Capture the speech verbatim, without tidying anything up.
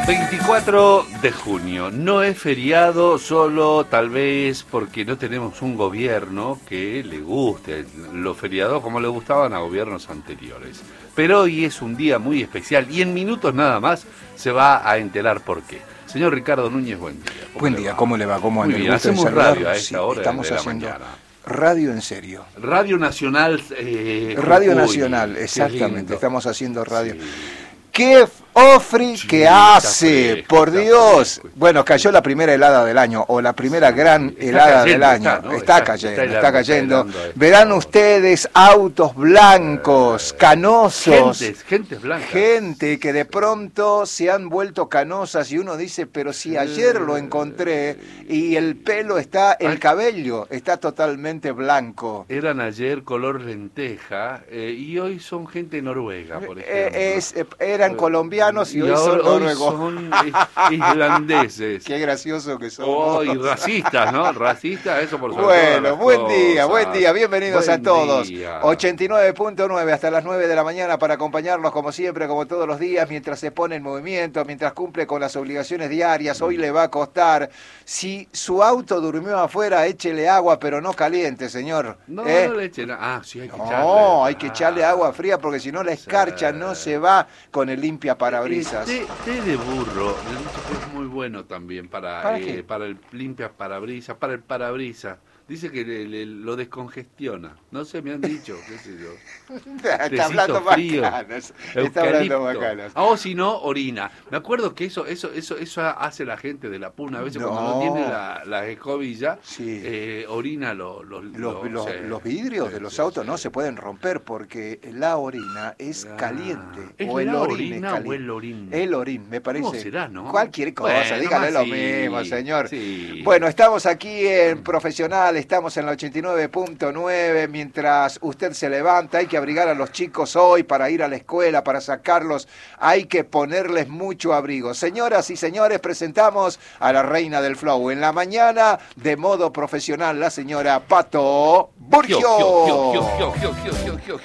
veinticuatro de junio, no es feriado solo tal vez porque no tenemos un gobierno que le guste los feriados como le gustaban a gobiernos anteriores. Pero hoy es un día muy especial y en minutos nada más se va a enterar por qué. Señor Ricardo Núñez, buen día. Buen día, ¿cómo le va? ¿Cómo anda? Muy bien, hacemos radio a esta sí, hora estamos de la haciendo mañana. Radio en serio. Radio Nacional. Eh, Radio Jujuy. Nacional, exactamente, estamos haciendo radio. Sí. ¡Qué ofri Sí, que está hace! fresco, Por está Dios. fresco. Bueno, cayó la primera helada del año, o la primera Sí, gran está helada cayendo, del año. está, ¿no? Está, Está- cayendo, está está, helando, cayendo. está helando, Verán está. ustedes autos blancos, canosos. Gentes, gentes blancas. Gente que de pronto se han vuelto canosas y uno dice, pero si ayer lo encontré y el pelo está, el Ay. cabello está totalmente blanco. Eran ayer color lenteja eh, y hoy son gente noruega, por ejemplo. Eh, es, eh, eran colombianos y, hoy son ahora- hoy noruegos. son is- islandeses. Qué gracioso que son. Oh, y racistas, ¿no? Racistas, eso por sobre Bueno, todas las buen día, cosas. buen día, bienvenidos Buen a todos. día. ochenta y nueve punto nueve hasta las nueve de la mañana para acompañarlos como siempre, como todos los días, mientras se pone en movimiento, mientras cumple con las obligaciones diarias. Hoy le va a costar. Si su auto durmió afuera, échele agua, pero no caliente, señor. No, ¿Eh? no le echen. Ah, sí, hay que echarle. No, hay que Ah. echarle agua fría porque si no la escarcha Sí. no se va con el limpia parabrisas. Eh, té, té de burro, le han dicho que es muy bueno también para, ¿Para eh, qué? para el limpia parabrisas, para el parabrisas. Dice que le- le- lo descongestiona. No sé, me han dicho, qué sé yo. Está Tecito hablando frío, bacanas. Está hablando eucalipto. bacanas. Ah, o si no, orina. Me acuerdo que eso eso eso eso hace la gente de la puna. A veces No. cuando no tiene la, la escobilla, Sí. eh, orina los... Los, Los, los- los- sí, los vidrios sí, de los sí, autos sí. no se pueden romper porque la orina es Ah, caliente. ¿es o el la orín orina es caliente. o el orín? El orín, me parece. ¿Cómo será, no? Cualquier cosa, Bueno, dígale más lo sí, mismo, señor. sí. Bueno, estamos aquí en Profesional, estamos en la ochenta y nueve punto nueve. Mientras usted se levanta, hay que abrigar a los chicos hoy para ir a la escuela, para sacarlos. Hay que ponerles mucho abrigo. Señoras y señores, presentamos a la reina del flow. En la mañana, de modo profesional, la señora Pato Burgio. Gio, gio, gio, gio, gio, gio, gio, gio.